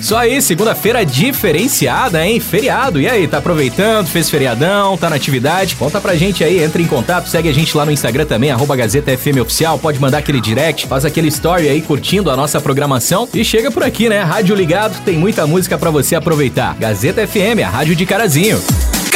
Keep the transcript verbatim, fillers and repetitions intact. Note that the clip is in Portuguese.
Isso aí, segunda-feira diferenciada, hein? Feriado. E aí, tá aproveitando? Fez feriadão? Tá na atividade? Conta pra gente aí, entra em contato, segue a gente lá no Instagram também, arroba Gazeta F M Oficial, pode mandar aquele direct, faz aquele story aí curtindo a nossa programação e chega por aqui, né? Rádio ligado, tem muita música pra você aproveitar. Gazeta F M, a rádio de Carazinho.